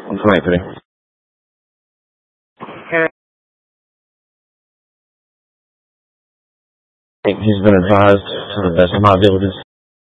tonight today. He's been advised to the best of my abilities.